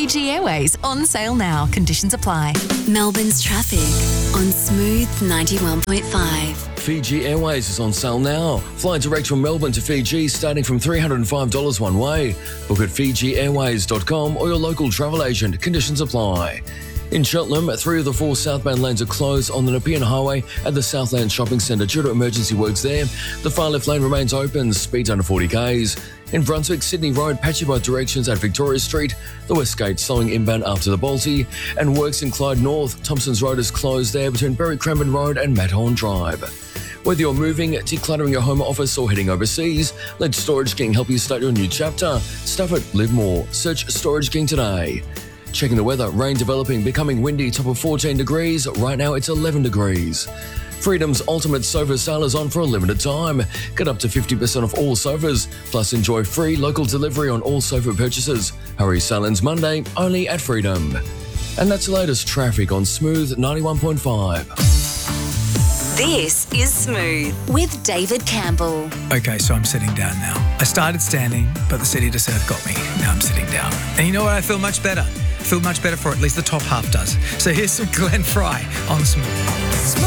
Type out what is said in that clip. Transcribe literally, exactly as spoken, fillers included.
Fiji Airways on sale now. Conditions apply. Melbourne's traffic on Smooth ninety-one point five. Fiji Airways is on sale now. Fly direct from Melbourne to Fiji starting from three hundred five dollars one way. Book at fiji airways dot com or your local travel agent. Conditions apply. In Cheltenham, three of the four southbound lanes are closed on the Nepean Highway at the Southland Shopping Centre due to emergency works there. The far left lane remains open, speeds under forty k's. In Brunswick, Sydney Road, patchy both directions at Victoria Street. The West Gate slowing inbound after the Balti. And works in Clyde North, Thompson's Road is closed there between Berry Cranbourne Road and Mathorn Drive. Whether you're moving, decluttering your home office or heading overseas, let Storage King help you start your new chapter. Stuff it, live more. Search Storage King today. Checking the weather, rain developing, becoming windy, top of fourteen degrees. Right now it's eleven degrees. Freedom's Ultimate Sofa Sale is on for a limited time. Get up to fifty percent off all sofas, plus enjoy free local delivery on all sofa purchases. Hurry sale ends Monday, only at Freedom. And that's the latest traffic on Smooth ninety-one point five. This is Smooth with David Campbell. Okay, so I'm sitting down now. I started standing, but the city to surf got me. Now I'm sitting down. And you know what? I feel much better. I feel much better for at least the top half does. So here's some Glenn Fry on Smooth.